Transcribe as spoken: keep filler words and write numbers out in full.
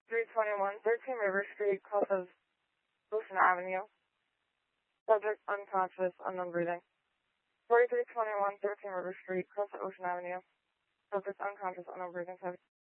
three twenty-one, thirteen River Street, close of Ocean Avenue. Subject unconscious, unknown breathing. forty-three twenty-one, thirteen River Street, close to Ocean Avenue. Subject unconscious, unknown breathing.